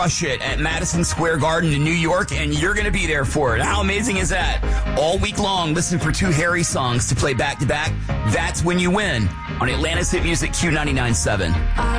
crush it at Madison Square Garden in New York, and you're going to be there for it. How amazing is that? All week long, listen for 2 Harry songs to play back-to-back. That's when you win on Atlanta's Hit Music Q99.7.